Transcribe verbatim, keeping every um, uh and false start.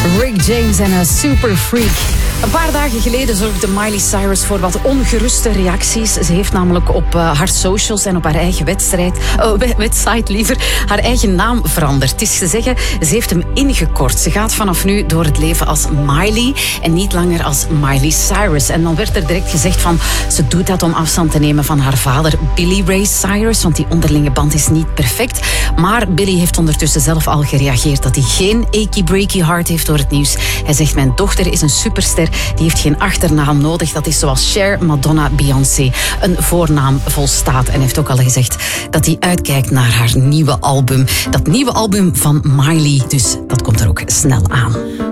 Rick James en een Super Freak. Een paar dagen geleden zorgde Miley Cyrus voor wat ongeruste reacties. Ze heeft namelijk op uh, haar socials en op haar eigen wedstrijd, uh, website liever, haar eigen naam veranderd. Het is te zeggen, ze heeft hem ingekort. Ze gaat vanaf nu door het leven als Miley en niet langer als Miley Cyrus. En dan werd er direct gezegd van, ze doet dat om afstand te nemen van haar vader Billy Ray Cyrus, want die onderlinge band is niet perfect. Maar Billy heeft ondertussen zelf al gereageerd dat hij geen achy breaky heart heeft door het nieuws. Hij zegt, mijn dochter is een superster. Die heeft geen achternaam nodig. Dat is zoals Cher, Madonna, Beyoncé. Een voornaam volstaat. En heeft ook al gezegd dat hij uitkijkt naar haar nieuwe album. Dat nieuwe album van Miley. Dus dat komt er ook snel aan.